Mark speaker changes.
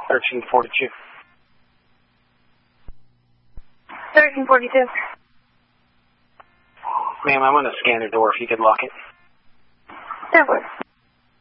Speaker 1: 1342.
Speaker 2: 1342.
Speaker 1: Ma'am, I'm going to scan the door if you could lock it.
Speaker 2: That works.